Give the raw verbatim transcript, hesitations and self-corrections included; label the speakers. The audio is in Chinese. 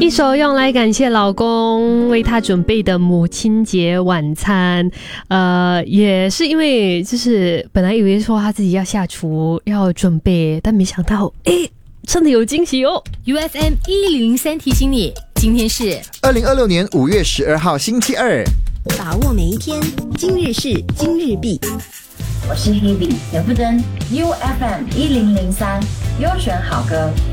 Speaker 1: 一首用来感谢老公为她准备的母亲节晚餐，呃，也是因为就是本来以为说她自己要下厨要准备，但没想到，诶，真的有惊喜哦。
Speaker 2: U F M 一零零三提醒你，今天是
Speaker 3: 二零二六年五月十二号星期二，
Speaker 4: 把握每一天，今日事今日毕。
Speaker 5: 我是 Hebe 田馥甄 ，U F M 一零零三优选好歌。